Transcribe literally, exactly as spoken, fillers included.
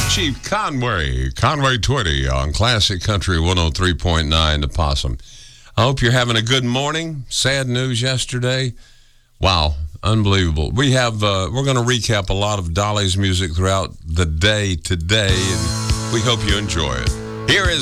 Chief Conway, Conway twenty on Classic Country one oh three point nine, The Possum. I hope you're having a good morning. Sad news yesterday. Wow, unbelievable. We have, uh, we're going to recap a lot of Dolly's music throughout the day today, and we hope you enjoy it. Here is